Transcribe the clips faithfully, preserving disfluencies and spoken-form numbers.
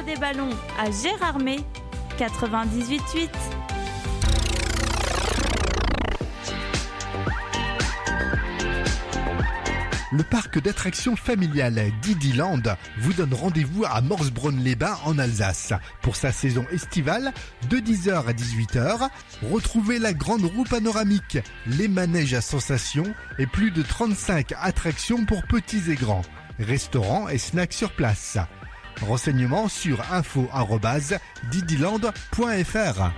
Radio des Ballons à Gérardmer, quatre-vingt-dix-huit virgule huit. Le parc d'attractions familial Didiland vous donne rendez-vous à Morsbronn-les-Bains en Alsace. Pour sa saison estivale, de dix heures à dix-huit heures, retrouvez la grande roue panoramique, les manèges à sensations et plus de trente-cinq attractions pour petits et grands. Restaurants et snacks sur place. Renseignements sur info arobase didiland point f r.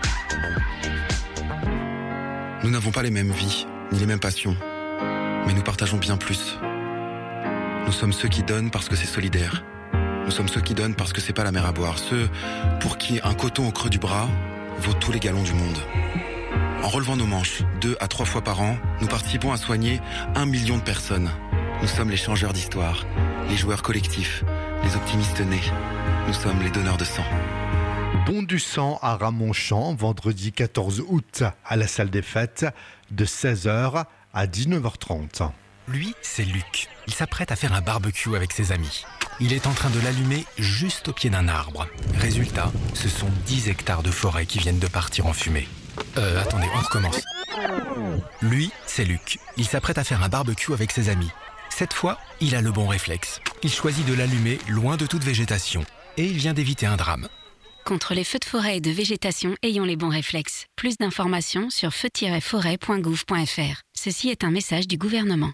Nous n'avons pas les mêmes vies, ni les mêmes passions, mais nous partageons bien plus. Nous sommes ceux qui donnent parce que c'est solidaire. Nous sommes ceux qui donnent parce que c'est pas la mer à boire. Ceux pour qui un coton au creux du bras vaut tous les gallons du monde. En relevant nos manches, deux à trois fois par an, nous participons à soigner un million de personnes. Nous sommes les changeurs d'histoire, les joueurs collectifs, les optimistes nés. Nous sommes les donneurs de sang. Don du sang à Ramonchamp, vendredi quatorze août, à la salle des fêtes, de seize heures à dix-neuf heures trente. Lui, c'est Luc. Il s'apprête à faire un barbecue avec ses amis. Il est en train de l'allumer juste au pied d'un arbre. Résultat, ce sont dix hectares de forêt qui viennent de partir en fumée. Euh, attendez, on recommence. Lui, c'est Luc. Il s'apprête à faire un barbecue avec ses amis. Cette fois, il a le bon réflexe. Il choisit de l'allumer loin de toute végétation. Et il vient d'éviter un drame. Contre les feux de forêt et de végétation, ayons les bons réflexes. Plus d'informations sur feu tiret forêt point gouv point f r. Ceci est un message du gouvernement.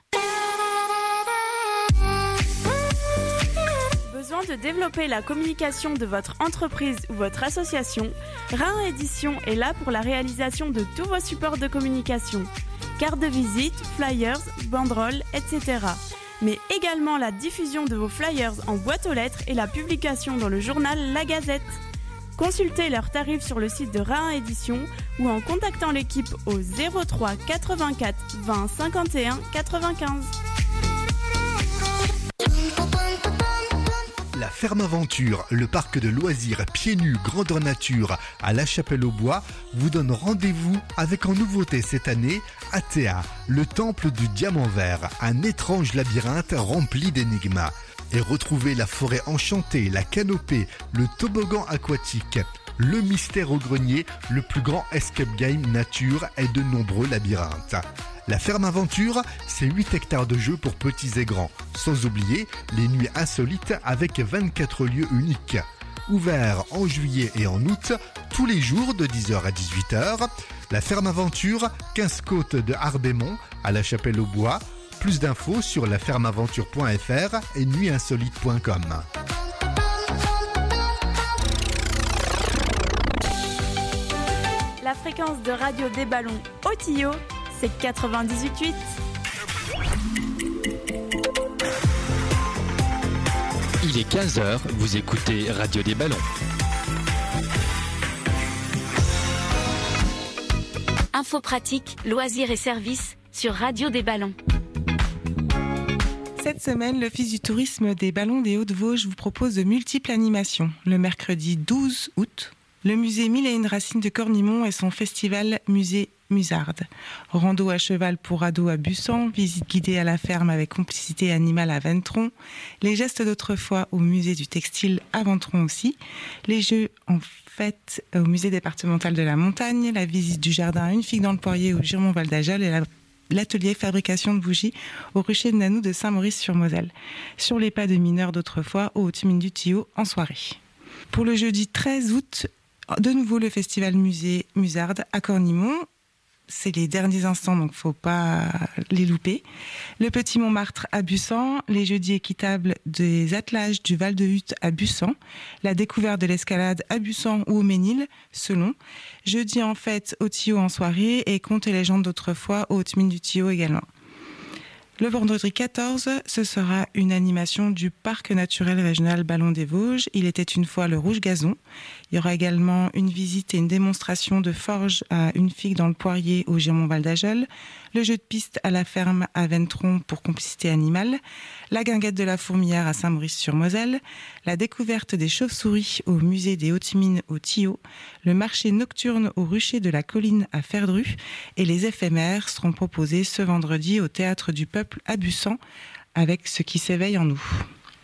Besoin de développer la communication de votre entreprise ou votre association? Rhin Édition est là pour la réalisation de tous vos supports de communication. Cartes de visite, flyers, banderoles, et cetera. Mais également la diffusion de vos flyers en boîte aux lettres et la publication dans le journal La Gazette. Consultez leurs tarifs sur le site de Rhin Édition ou en contactant l'équipe au zéro trois quatre-vingt-quatre vingt cinquante et un quatre-vingt-quinze. La Ferme Aventure, le parc de loisirs pieds nus grandeur nature à La Chapelle-aux-Bois, vous donne rendez-vous avec en nouveauté cette année Atea, le temple du diamant vert, un étrange labyrinthe rempli d'énigmes. Et retrouvez la forêt enchantée, la canopée, le toboggan aquatique, le mystère au grenier, le plus grand escape game nature et de nombreux labyrinthes. La Ferme Aventure, c'est huit hectares de jeux pour petits et grands. Sans oublier les nuits insolites avec vingt-quatre lieux uniques. Ouvert en juillet et en août, tous les jours de dix heures à dix-huit heures. La Ferme Aventure, quinze côtes de Harbémont, à La Chapelle-aux-Bois. Plus d'infos sur la ferme aventure point f r et nuit insolite point com. La fréquence de radio des ballons au Tillot, c'est quatre-vingt-dix-huit virgule huit. Il est quinze heures, vous écoutez Radio des Ballons. Infos pratiques, loisirs et services sur Radio des Ballons. Cette semaine, l'Office du tourisme des Ballons des Hauts-de-Vosges vous propose de multiples animations. Le mercredi douze août, le musée Mille et une Racines de Cornimont et son festival Musée Musarde. Rando à cheval pour ados à Bussan, visite guidée à la ferme avec complicité animale à Ventron, les gestes d'autrefois au musée du textile à Ventron aussi, les jeux en fête au musée départemental de la montagne, la visite du jardin à une figue dans le poirier au Girmont-Val d'Ajol et la l'atelier fabrication de bougies au rucher de Nanou de Saint-Maurice-sur-Moselle. Sur les pas de mineurs d'autrefois, au Haute-Mine du Tillot, en soirée. Pour le jeudi treize août, de nouveau le festival musée Musarde à Cornimont. C'est les derniers instants, donc faut pas les louper. Le Petit Montmartre à Bussan, les jeudis équitables des attelages du Val de Hutte à Bussan, la découverte de l'escalade à Bussan ou au Ménil, selon. Jeudi en fête au Tillot en soirée et contes et légendes d'autrefois au Haute-Mine du Tillot également. Le vendredi quatorze, ce sera une animation du Parc naturel régional Ballons des Vosges. Il était une fois le Rouge Gazon. Il y aura également une visite et une démonstration de forge à une figue dans le poirier au Girmont-Val d'Ajol, le jeu de piste à la ferme à Ventron pour complicité animale, la guinguette de la fourmilière à Saint-Maurice-sur-Moselle, la découverte des chauves-souris au musée des Hautes-Mines au Tillot, le marché nocturne au rucher de la colline à Ferdru et les éphémères seront proposés ce vendredi au Théâtre du Peuple à Bussan avec Ce qui s'éveille en nous.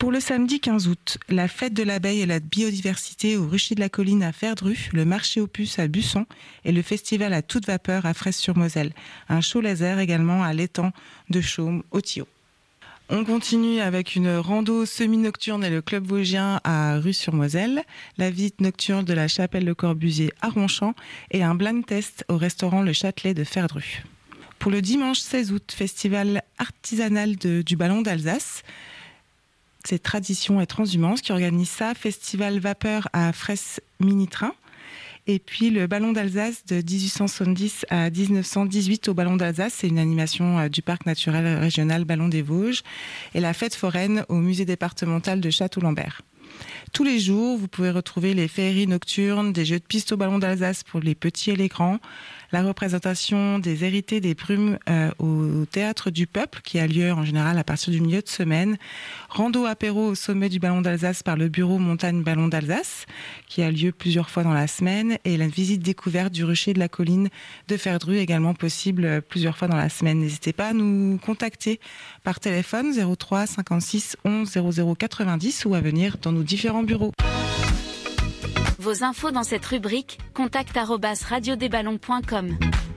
Pour le samedi quinze août, la fête de l'abeille et la biodiversité au Rucher de la Colline à Ferdru, le marché aux puces à Busson et le festival à toute vapeur à Fraisse-sur-Moselle. Un show laser également à l'étang de Chaume au Thillot. On continue avec une rando semi-nocturne et le club vosgien à Rue-sur-Moselle, la visite nocturne de la chapelle Le Corbusier à Ronchamp et un blind test au restaurant Le Châtelet de Ferdru. Pour le dimanche seize août, festival artisanal de, du ballon d'Alsace. C'est Tradition et Transhumance qui organise ça. Festival Vapeur à Fraisse Mini-Train. Et puis le Ballon d'Alsace de dix-huit cent soixante-dix à dix-neuf cent dix-huit au Ballon d'Alsace. C'est une animation du parc naturel régional Ballon des Vosges. Et la fête foraine au musée départemental de Château-Lambert. Tous les jours, vous pouvez retrouver les féeries nocturnes, des jeux de piste au Ballon d'Alsace pour les petits et les grands, la représentation des hérités des brumes euh, au Théâtre du Peuple, qui a lieu en général à partir du milieu de semaine, rando apéro au sommet du Ballon d'Alsace par le bureau Montagne Ballon d'Alsace, qui a lieu plusieurs fois dans la semaine, et la visite découverte du Rucher de la Colline de Ferdru, également possible plusieurs fois dans la semaine. N'hésitez pas à nous contacter par téléphone zéro trois cinquante-six onze zéro zéro quatre-vingt-dix ou à venir dans nos différents bureaux. Vos infos dans cette rubrique, contact arobase radio des ballons point com.